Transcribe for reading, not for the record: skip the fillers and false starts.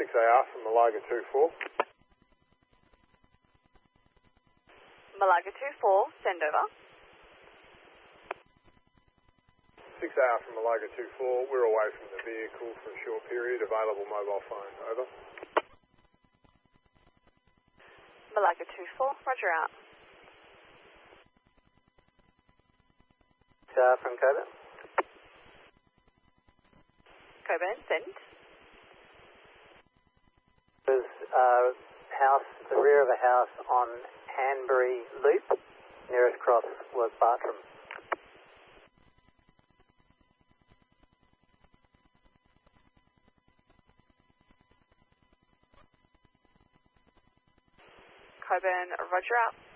6AR from Malaga 24. Malaga 24, send over. 6AR from Malaga 24, we're away from the vehicle for a short period. Available mobile phone, over. Malaga 24, roger out. From Coburn. Coburn, send. Was the rear of a house on Hanbury Loop. Nearest cross was Bartram. Coburn, roger out.